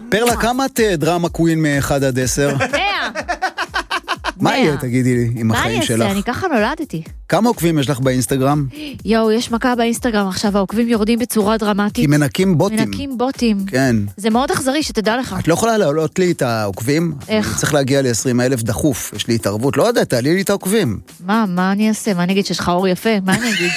פרלה, כמה את דרמה קווין מ-1 עד 10? 100. מה יהיה, תגידי לי, עם החיים שלך? מה אני אעשה? אני ככה נולדתי. כמה עוקבים יש לך באינסטגרם? יואו, יש מכה באינסטגרם עכשיו, העוקבים יורדים בצורה דרמטית. כי מנקים בוטים. מנקים בוטים. כן. זה מאוד אכזרי, שתדע לך. את לא יכולה להעלות לי את העוקבים? איך? אני צריך להגיע ל-20,000 דחוף, יש לי התערבות, לא יודע, תעלי לי את העוקבים. מה אני אעשה? מה אני אגיד, שיש לך אור יפה? מה אני אגיד?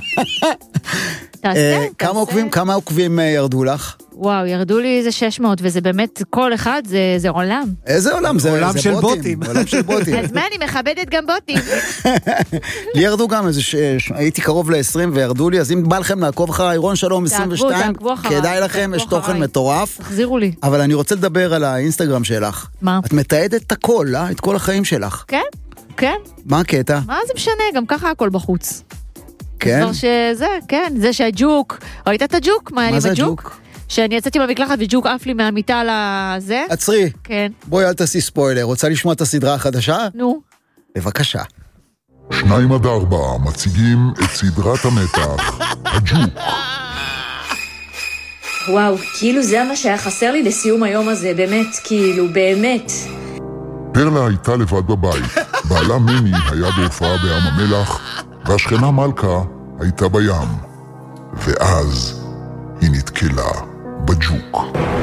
תעשה. כמה עוקבים ירדו לך? וואו, ירדו לי איזה 600, וזה באמת, כל אחד זה עולם. איזה עולם? זה עולם של בוטים. עולם של בוטים. אז מה, אני מכבדת גם בוטים. לי ירדו גם איזה, הייתי קרוב ל-20 וירדו לי, אז אם בא לכם לעקוב אחריי, רון שלום 22, תעקבו אחריי. כדאי לכם, יש תוכן מטורף. תחזירו לי. אבל אני רוצה לדבר על האינסטגרם שלך. מה? את מתעדת את הכל, את כל החיים שלך. כן, כן. מה הקטע? מה זה משנה? גם ככה הכל בחוץ. כן? כבר שזה, כן, זה שהג'וק, ראית את הג'וק? מה זה הג'וק? שאני יצאתי במקלחת וג'וק עף לי מהמיטה לזה. עצרי. כן. בואי אל תעשי ספוילר, רוצה לשמוע את הסדרה החדשה? נו. בבקשה. 2 עד 4 מציגים את סדרת המתח, הג'וק. וואו, כאילו זה מה שהיה חסר לי לסיום היום הזה, באמת, כאילו, באמת. פרלה הייתה לבד בבית, בעלה מני היה בהופעה בים המלח, והשכנה מלכה הייתה בים. ואז היא נתקלה בג'וק.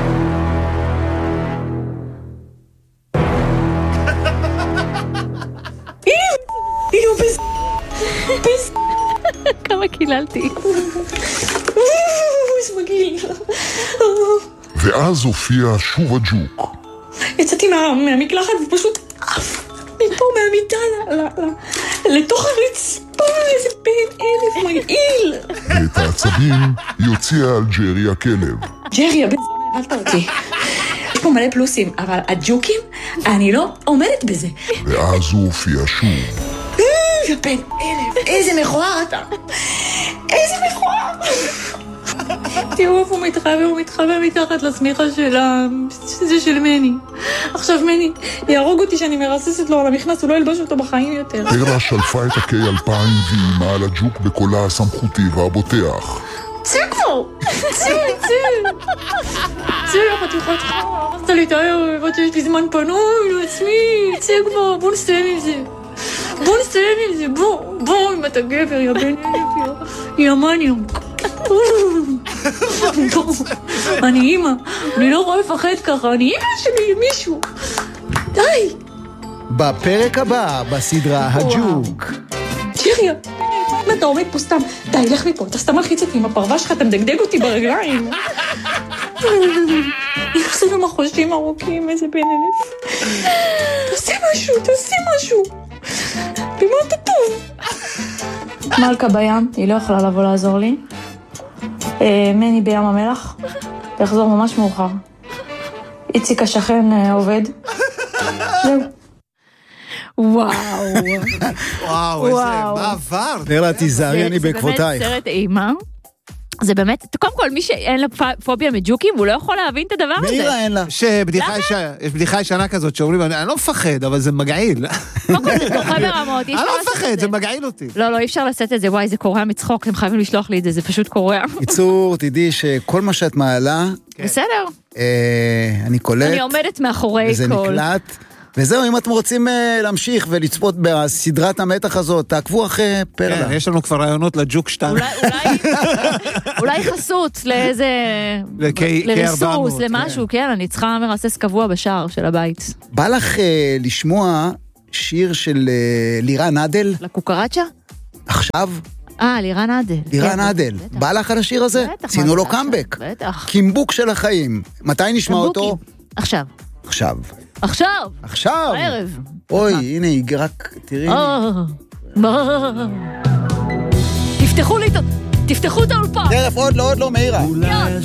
אילו, בז... כמה קיללתי. איזה מגעיל. ואז הופיע שוב הג'וק. יצאתי מהמקלחת ופשוט עף מפה מהמיטה לתוך הרצפה, איזה בן אלף מגעיל. ואת העצבים היא הוציאה על ג'רי הכלב. ג'רי, הבן זונה, אל תרתי. יש פה מלא פלוסים, אבל הג'וקים, אני לא עומדת בזה. ואז הוא הופיע שוב. יא בן אלף, איזה מכוער אתה. איזה מכוער. תראו איפה הוא מתחבא מתחת לסמיכה זה של מני. עכשיו מני יהרוג אותי שאני מרססת לו על המכנס, הוא לא ילבש אותו בחיים יותר. פרלה שלפה את ה-K2000 ואימה על הג'וק בקולה הסמכותי והבוטח. צא כבר! צא, חתיכות לך, הרסת לי את הערב, עד שיש לי זמן פנוי לעצמי, צא כבר, בוא נסיים עם זה, בוא, אם אתה גבר, יא בן אלף, יא מניאק. אני אימא, אני לא רואה לפחד ככה, אני אימא שלי למישהו. די! בפרק הבא בסדרה הג'וק. ג'ריה, מה אתה עומד פה סתם? די, לך מפה, אתה סתם מלחיץ אותי עם הפרווה שלך, אתה מדגדג אותי ברגליים. אני עושה במחושים ארוכים, איזה בן אלף. תעשה משהו. במה אתה טוב? מלכה בים, היא לא יכולה לבוא לעזור לי. מני בים המלח, יחזור ממש מאוחר. איציק השכן עובד. זהו. וואו, איזה, מה עבר? פרלה, תיזהרי, אני בעקבותייך. זה באמת סרט אימה. זה באמת, קודם כל, מי שאין לה פוביה מג'וקים, הוא לא יכול להבין את הדבר הזה. מאירה אין לה. יש בדיחה ישנה כזאת שאומרים, אני לא מפחד, אבל זה מגעיל. קודם כל, זה דוחה ברמות. אני לא מפחד, זה מגעיל אותי. לא, אי אפשר לשאת את זה, וואי, זה קורע מצחוק, אתם חייבים לשלוח לי את זה, זה פשוט קורע. קיצור, תדעי שכל מה שאת מעלה, בסדר. אני קולט. אני עומדת מאחורי וזה כל. נקלט. וזהו, אם אתם רוצים להמשיך ולצפות בסדרת המתח הזאת, תעקבו אחרי פרלה. כן, יש לנו כבר רעיונות לג'וק 2. אולי חסות לאיזה... לריסוס, למשהו, כן, אני צריכה מרסס קבוע בשער של הבית. בא לך לשמוע שיר של לירן אדל? לקוקרצ'ה? עכשיו? לירן אדל. לירן אדל. בא לך על השיר הזה? צינו לו קאמבק. בטח. קימבוק של החיים. מתי נשמע אותו? עכשיו. הערב. אוי, הנה, רק, תראי. תפתחו את האולפן. תרף, עוד לא, מאירה.